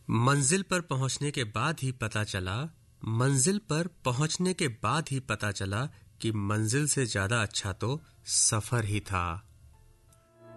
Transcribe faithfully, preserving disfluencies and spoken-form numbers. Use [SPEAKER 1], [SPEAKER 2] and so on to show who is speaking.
[SPEAKER 1] मंजिल पर पहुंचने के बाद ही पता चला मंजिल पर पहुंचने के बाद ही पता चला कि मंजिल से ज्यादा अच्छा तो सफर ही था।